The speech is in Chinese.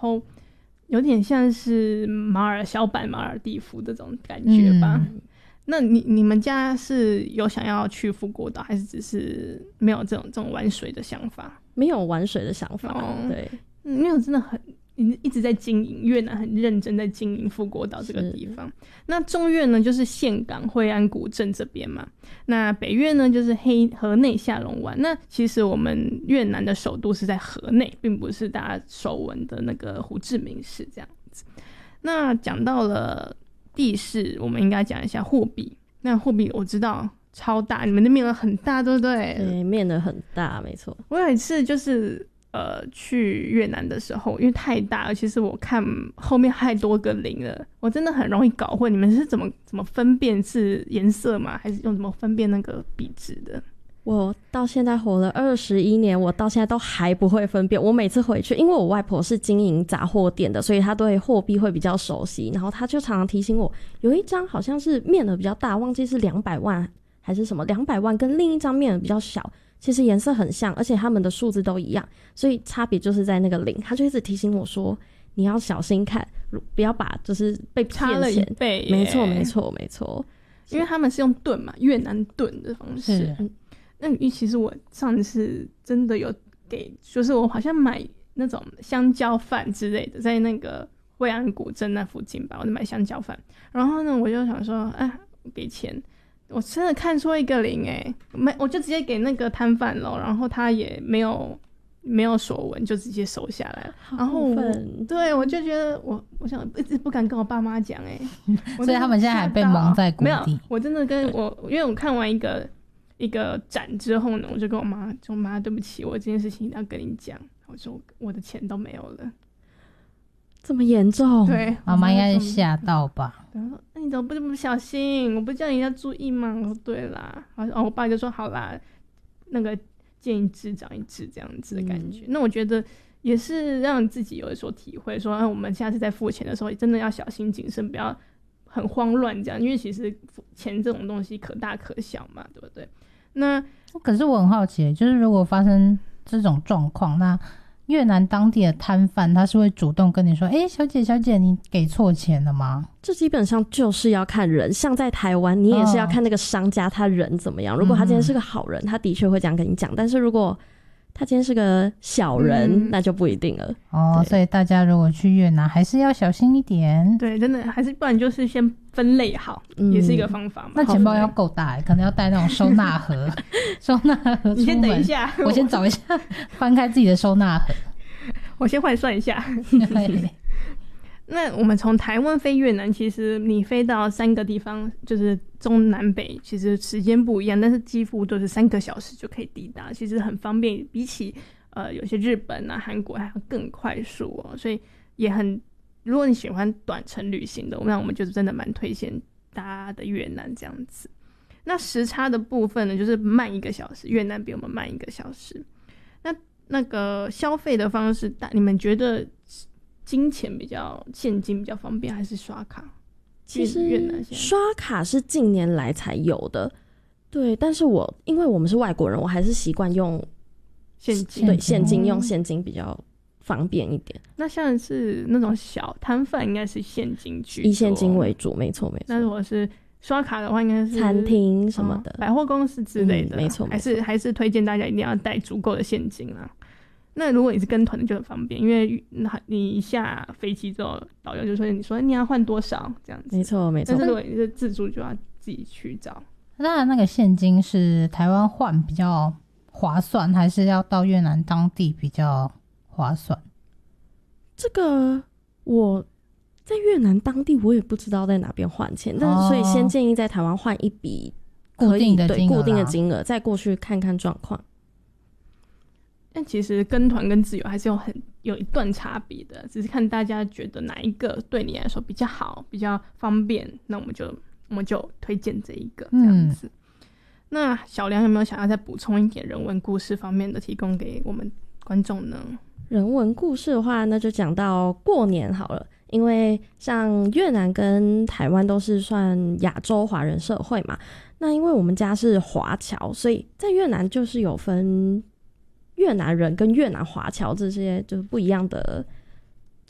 后有点像是小版马尔地夫这种感觉吧。那你们家是有想要去富国岛，还是只是没有这种玩水的想法？ 没有玩水的想法，对， 因为我真的一直在经营越南，很认真在经营富国岛这个地方。那中越呢，就是岘港、惠安古镇这边嘛。那北越呢，就是河内下龙湾。那其实我们越南的首都是在河内，并不是大家熟闻的那个胡志明市这样子。那讲到了地势，我们应该讲一下货币。那货币我知道超大，你们的面额很大，对不对？ 对，面额很大，没错。 我有一次就是去越南的时候，因为太大了，其实我看后面太多个零了，我真的很容易搞混。你们是怎么分辨是颜色吗？还是用怎么分辨那个币值的？ 我到现在活了21年，我到现在都还不会分辨。我每次回去，因为我外婆是经营杂货店的，所以她对货币会比较熟悉，然后她就常常提醒我，有一张好像是面额比较大，忘记是200万还是什么，200万跟另一张面额比较小，其实颜色很像，而且他们的数字都一样，所以差别就是在那个零。她就一直提醒我说，你要小心看，不要把就是被骗钱， 差了1倍耶。 没错没错没错， 因为他们是用盾嘛，越南盾的方式。那其实我上次真的有就是我好像买那种香蕉饭之类的，在那个惠安古镇那附近吧，我就买香蕉饭。然后呢，我就想说，给钱，我真的看错一个零我就直接给那个摊贩了，然后他也没有锁纹，就直接收下来了。然后对，我就觉得我想一直不敢跟我爸妈讲所以他们现在还被蒙在鼓底。 没有，我真的因为我看完一个展之后呢，我就跟我妈说，妈，对不起，我这件事情一定要跟你讲。我说我的钱都没有了， 这么严重？ 对， 妈妈应该是吓到吧。 然后那你怎么不这么小心？我不叫你要注意吗？我说对啦。然后我爸就说好啦，那个见一智长一智这样子的感觉。那我觉得也是让自己有所体会，说我们下次在付钱的时候真的要小心谨慎，不要很慌乱这样，因为其实钱这种东西可大可小嘛，对不对？那可是我很好奇，就是如果发生这种状况，那越南当地的摊贩他是会主动跟你说，小姐你给错钱了吗？ 这基本上就是要看人，像在台湾你也是要看那个商家他人怎么样，如果他今天是个好人，他的确会这样跟你讲，但是如果他今天是个小人，那就不一定了。 所以大家如果去越南还是要小心一点。 对，真的还是不然就是先分类好，也是一个方法嘛。 那钱包要够大，可能要带那种收纳盒收纳盒出门。 你先等一下， 我先找一下翻开自己的收纳盒。 我先换算一下。那我们从台湾飞越南，其实你飞到3个地方，就是中南北，其实时间不一样，但是几乎都是3个小时就可以抵达，其实很方便，比起有些日本啊、韩国还要更快速所以也很，如果你喜欢短程旅行的，那我们就真的蛮推荐搭的越南这样子。那时差的部分呢，就是慢1个小时，越南比我们慢1个小时。那个消费的方式，你们觉得金钱现金比较方便，还是刷卡？ 其实刷卡是近年来才有的，对。但是因为我们是外国人，我还是习惯用现金， 对，现金用现金比较方便一点。 那像是那种小摊贩，应该是现金居多， 以现金为主，没错没错。 那如果是刷卡的话，应该是餐厅什么的， 百货公司之类的， 没错。 还是推荐大家一定要带足够的现金啦。那如果你是跟团的就很方便，因为你一下飞机之后，导游就说你说你要换多少这样子， 没错。 但是如果你是自助，就要自己去找。 当然，那个现金是台湾换比较划算，还是要到越南当地比较划算？ 这个我在越南当地我也不知道在哪边换钱，但是所以先建议在台湾换一笔固定的金额，再过去看看状况。 但其实跟团跟自由还是有一段差别的，只是看大家觉得哪一个对你来说比较好，比较方便，那我们就推荐这一个这样子。那小梁有没有想要再补充一点人文故事方面的提供给我们观众呢？ 人文故事的话，那就讲到过年好了，因为像越南跟台湾都是算亚洲华人社会嘛，那因为我们家是华侨，所以在越南就是有分越南人跟越南华侨这些就是不一样的